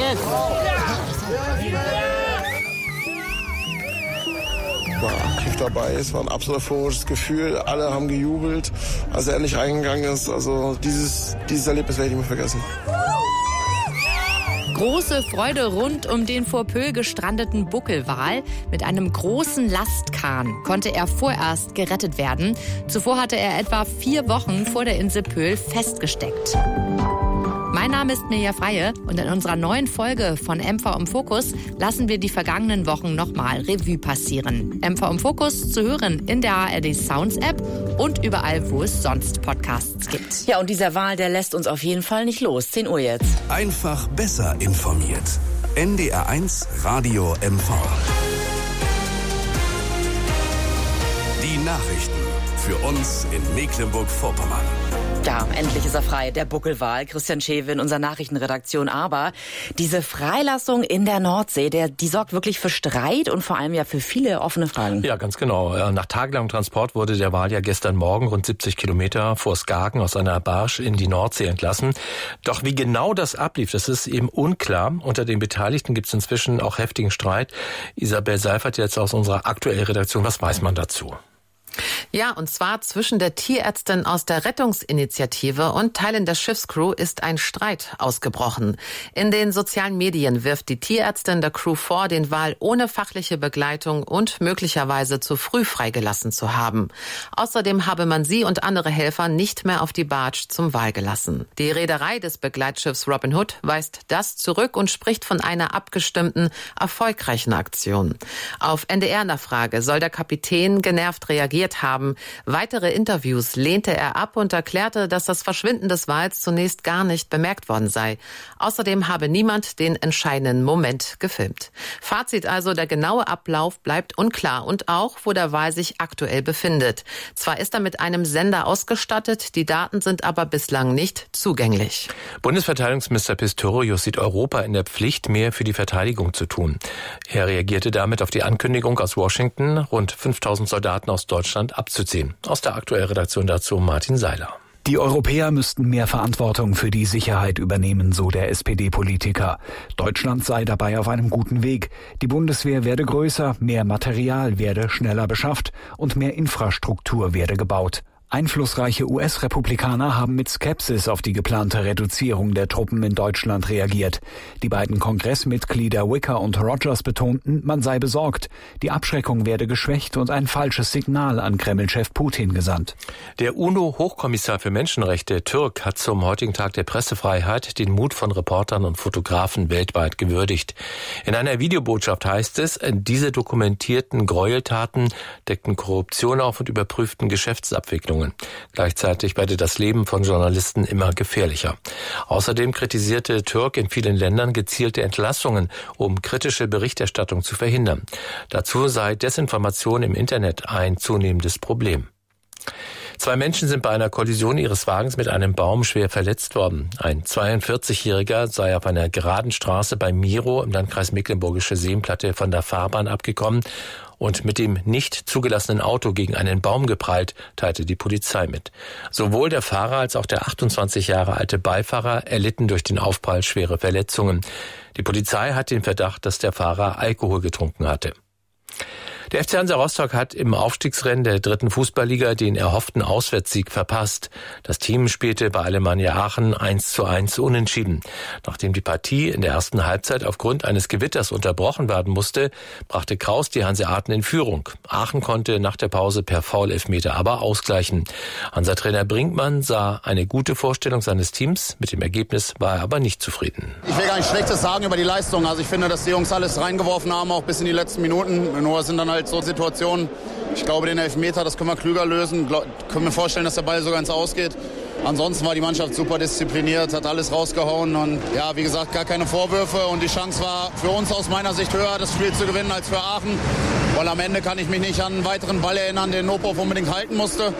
War aktiv dabei, es war ein absolut euphorisches Gefühl, alle haben gejubelt, als er endlich reingegangen ist. Also dieses Erlebnis werde ich nicht mehr vergessen. Große Freude rund um den vor Pöhl gestrandeten Buckelwal. Mit einem großen Lastkahn konnte er vorerst gerettet werden. Zuvor hatte er etwa 4 Wochen vor der Insel Pöhl festgesteckt. Mein Name ist Mirja Freie und in unserer neuen Folge von MV im Fokus lassen wir die vergangenen Wochen nochmal Revue passieren. MV im Fokus zu hören in der ARD Sounds App und überall, wo es sonst Podcasts gibt. Ja, und dieser Wal, der lässt uns auf jeden Fall nicht los. 10 Uhr jetzt. Einfach besser informiert. NDR1 Radio MV. Die Nachrichten für uns in Mecklenburg-Vorpommern. Ja, endlich ist er frei, der Buckelwal. Christian Schewin, unserer Nachrichtenredaktion. Aber diese Freilassung in der Nordsee, die sorgt wirklich für Streit und vor allem ja für viele offene Fragen. Ja, ganz genau. Nach tagelangem Transport wurde der Wal ja gestern Morgen rund 70 Kilometer vor Skagen aus einer Barge in die Nordsee entlassen. Doch wie genau das ablief, das ist eben unklar. Unter den Beteiligten gibt es inzwischen auch heftigen Streit. Isabel Seifert jetzt aus unserer aktuellen Redaktion. Was weiß man dazu? Ja, und zwar zwischen der Tierärztin aus der Rettungsinitiative und Teilen der Schiffscrew ist ein Streit ausgebrochen. In den sozialen Medien wirft die Tierärztin der Crew vor, den Wal ohne fachliche Begleitung und möglicherweise zu früh freigelassen zu haben. Außerdem habe man sie und andere Helfer nicht mehr auf die Barge zum Wal gelassen. Die Reederei des Begleitschiffs Robin Hood weist das zurück und spricht von einer abgestimmten, erfolgreichen Aktion. Auf NDR-Nachfrage soll der Kapitän genervt reagiert haben. Weitere Interviews lehnte er ab und erklärte, dass das Verschwinden des Wals zunächst gar nicht bemerkt worden sei. Außerdem habe niemand den entscheidenden Moment gefilmt. Fazit also, der genaue Ablauf bleibt unklar und auch, wo der Wal sich aktuell befindet. Zwar ist er mit einem Sender ausgestattet, die Daten sind aber bislang nicht zugänglich. Bundesverteidigungsminister Pistorius sieht Europa in der Pflicht, mehr für die Verteidigung zu tun. Er reagierte damit auf die Ankündigung aus Washington, rund 5000 Soldaten aus Deutschland abzuziehen. Aus der aktuellen Redaktion dazu Martin Seiler. Die Europäer müssten mehr Verantwortung für die Sicherheit übernehmen, so der SPD-Politiker. Deutschland sei dabei auf einem guten Weg. Die Bundeswehr werde größer, mehr Material werde schneller beschafft und mehr Infrastruktur werde gebaut. Einflussreiche US-Republikaner haben mit Skepsis auf die geplante Reduzierung der Truppen in Deutschland reagiert. Die beiden Kongressmitglieder Wicker und Rogers betonten, man sei besorgt. Die Abschreckung werde geschwächt und ein falsches Signal an Kreml-Chef Putin gesandt. Der UNO-Hochkommissar für Menschenrechte, Türk, hat zum heutigen Tag der Pressefreiheit den Mut von Reportern und Fotografen weltweit gewürdigt. In einer Videobotschaft heißt es, diese dokumentierten Gräueltaten deckten Korruption auf und überprüften Geschäftsabwicklungen. Gleichzeitig werde das Leben von Journalisten immer gefährlicher. Außerdem kritisierte Türk in vielen Ländern gezielte Entlassungen, um kritische Berichterstattung zu verhindern. Dazu sei Desinformation im Internet ein zunehmendes Problem. 2 Menschen sind bei einer Kollision ihres Wagens mit einem Baum schwer verletzt worden. Ein 42-Jähriger sei auf einer geraden Straße bei Miro im Landkreis Mecklenburgische Seenplatte von der Fahrbahn abgekommen und mit dem nicht zugelassenen Auto gegen einen Baum geprallt, teilte die Polizei mit. Sowohl der Fahrer als auch der 28 Jahre alte Beifahrer erlitten durch den Aufprall schwere Verletzungen. Die Polizei hat den Verdacht, dass der Fahrer Alkohol getrunken hatte. Der FC Hansa Rostock hat im Aufstiegsrennen der 3. Fußballliga den erhofften Auswärtssieg verpasst. Das Team spielte bei Alemannia Aachen 1:1 unentschieden. Nachdem die Partie in der ersten Halbzeit aufgrund eines Gewitters unterbrochen werden musste, brachte Kraus die Hanseaten in Führung. Aachen konnte nach der Pause per Foul-Elfmeter aber ausgleichen. Hansa-Trainer Brinkmann sah eine gute Vorstellung seines Teams. Mit dem Ergebnis war er aber nicht zufrieden. Ich will gar nichts Schlechtes sagen über die Leistung. Also ich finde, dass die Jungs alles reingeworfen haben, auch bis in die letzten Minuten. Nur es sind dann halt so Situationen. Ich glaube, den Elfmeter, das können wir klüger lösen. Können wir vorstellen, dass der Ball sogar ins Ausgeht. Ansonsten war die Mannschaft super diszipliniert, hat alles rausgehauen und ja, wie gesagt, gar keine Vorwürfe und die Chance war für uns aus meiner Sicht höher, das Spiel zu gewinnen als für Aachen, weil am Ende kann ich mich nicht an einen weiteren Ball erinnern, den Nopov unbedingt halten musste.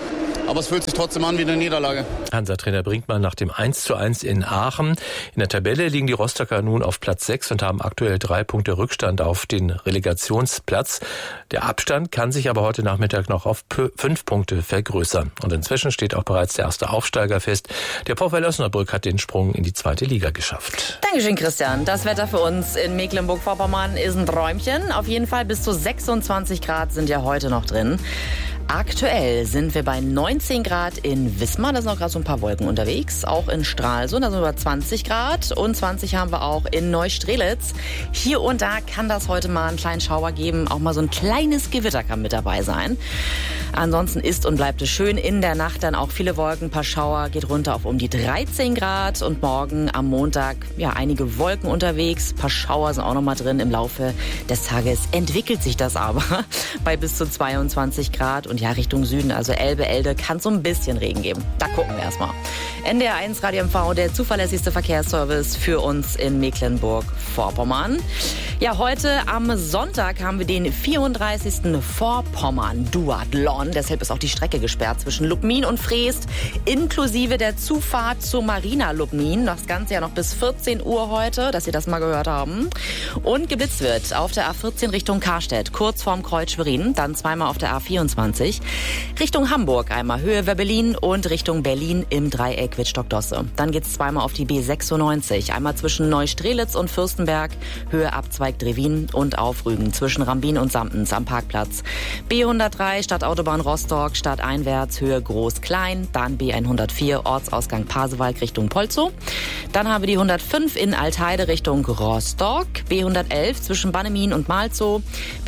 aber es fühlt sich trotzdem an wie eine Niederlage. Hansa-Trainer Brinkmann nach dem 1:1 in Aachen. In der Tabelle liegen die Rostocker nun auf Platz 6 und haben aktuell 3 Punkte Rückstand auf den Relegationsplatz. Der Abstand kann sich aber heute Nachmittag noch auf 5 Punkte vergrößern. Und inzwischen steht auch bereits der erste Aufsteiger fest. Der VfL Osnabrück hat den Sprung in die 2. Liga geschafft. Dankeschön, Christian. Das Wetter für uns in Mecklenburg-Vorpommern ist ein Träumchen. Auf jeden Fall bis zu 26 Grad sind ja heute noch drin. Aktuell sind wir bei 19 Grad in Wismar, da sind auch gerade so ein paar Wolken unterwegs. Auch in Stralsund, da sind wir bei 20 Grad und 20 haben wir auch in Neustrelitz. Hier und da kann das heute mal einen kleinen Schauer geben, auch mal so ein kleines Gewitter kann mit dabei sein. Ansonsten ist und bleibt es schön. In der Nacht dann auch viele Wolken, ein paar Schauer, geht runter auf um die 13 Grad und morgen am Montag, ja, einige Wolken unterwegs, ein paar Schauer sind auch noch mal drin. Im Laufe des Tages entwickelt sich das aber bei bis zu 22 Grad und ja, Richtung Süden, also Elbe, Elde, kann es so ein bisschen Regen geben. Da gucken wir erstmal. NDR 1 Radio MV, der zuverlässigste Verkehrsservice für uns in Mecklenburg-Vorpommern. Ja, heute am Sonntag haben wir den 34. Vorpommern-Duathlon. Deshalb ist auch die Strecke gesperrt zwischen Lubmin und Freest, inklusive der Zufahrt zur Marina Lubmin. Das Ganze ja noch bis 14 Uhr heute, dass Sie das mal gehört haben. Und geblitzt wird auf der A14 Richtung Karstedt, kurz vorm Kreuz Schwerin, dann zweimal auf der A24. Richtung Hamburg einmal Höhe Berlin und Richtung Berlin im Dreieck Wittstock-Dosse. Dann geht's zweimal auf die B96, einmal zwischen Neustrelitz und Fürstenberg, Höhe Abzweig Drewin und auf Rügen zwischen Rambin und Samptens am Parkplatz. B103 Stadtautobahn Rostock, stadteinwärts Höhe Groß-Klein, dann B104 Ortsausgang Pasewalk Richtung Polzow. Dann haben wir die 105 in Altheide Richtung Rostock, B111 zwischen Bannemin und Malzow,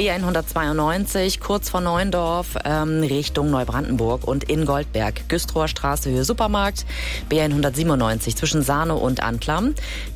B192 kurz vor Neuendorf Richtung Neubrandenburg und in Goldberg, Güstrower Straße Höhe Supermarkt, B197 zwischen Sarnow und Anklam,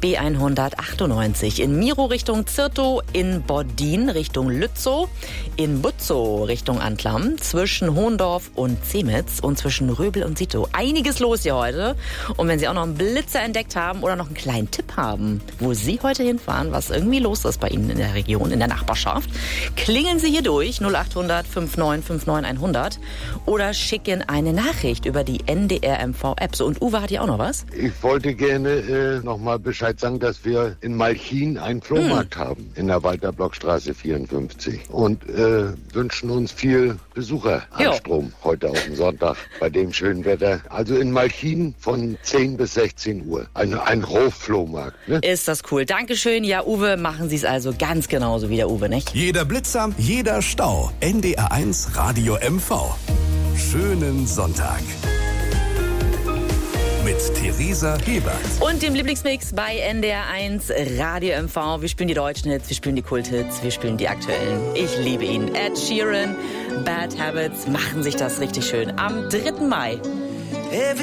B198 in Miro Richtung Zirtow, in Bodin Richtung Lützow, in Butzow Richtung Anklam, zwischen Hohendorf und Zemitz und zwischen Röbel und Sito. Einiges los hier heute. Und wenn Sie auch noch einen Blitzer entdeckt haben oder noch einen kleinen Tipp haben, wo Sie heute hinfahren, was irgendwie los ist bei Ihnen in der Region, in der Nachbarschaft, klingeln Sie hier durch 0800 5959 100 oder schicken eine Nachricht über die NDR MV App. So, und Uwe hat hier auch noch was? Ich wollte gerne noch mal Bescheid sagen, dass wir in Malchin einen Flohmarkt haben, in der Walterblockstraße 54 und wünschen uns viel Besucheranstrom heute auf dem Sonntag bei dem schönen Wetter. Also in Malchin von 10 bis 16 Uhr. Ein Hofflohmarkt. Ne? Ist das cool. Dankeschön. Ja, Uwe, machen Sie es also ganz genauso wie der Uwe, nicht? Jeder Blitzer, jeder Stau. NDR 1 Radio MV. Schönen Sonntag. Mit Theresa Hebert. Und dem Lieblingsmix bei NDR 1 Radio MV. Wir spielen die deutschen Hits, wir spielen die Kulthits, wir spielen die aktuellen. Ich liebe ihn. Ed Sheeran, Bad Habits, machen sich das richtig schön. Am 3. Mai.